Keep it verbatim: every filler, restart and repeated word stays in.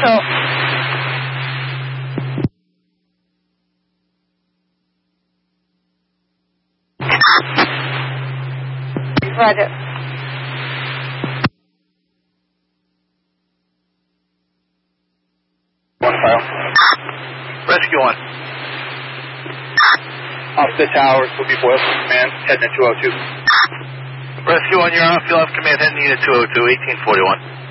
Central. Roger. One file. Rescue one. Off the towers will be Boyle Command, heading to two oh two. Rescue one, you're off. You'll have command heading to two oh two, eighteen forty-one.